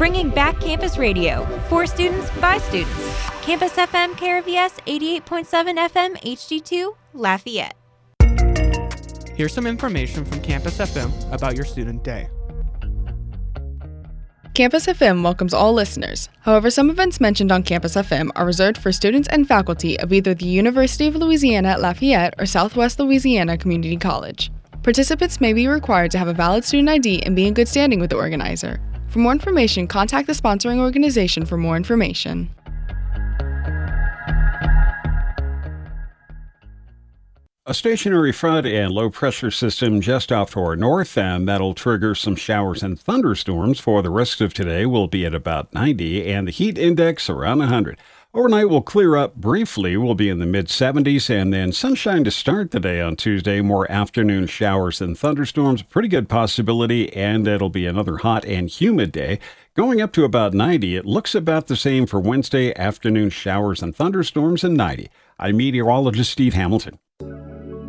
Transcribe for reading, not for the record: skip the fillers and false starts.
bringing back campus radio for students by students. Campus FM KRVS 88.7 FM HD2 Lafayette. Here's some information from Campus FM about your student day. Campus FM welcomes all listeners. However, some events mentioned on Campus FM are reserved for students and faculty of either the University of Louisiana at Lafayette or Southwest Louisiana Community College. Participants may be required to have a valid student ID and be in good standing with the organizer. For more information, contact the sponsoring organization for more information. A stationary front and low-pressure system just off to our north, and that'll trigger some showers and thunderstorms for the rest of today. Will be at about 90, and the heat index around 100. Overnight will clear up briefly. We'll be in the mid-70s, and then sunshine to start the day on Tuesday. More afternoon showers and thunderstorms, pretty good possibility, and it'll be another hot and humid day. Going up to about 90, it looks about the same for Wednesday. Afternoon showers and thunderstorms and 90. I'm meteorologist Steve Hamilton.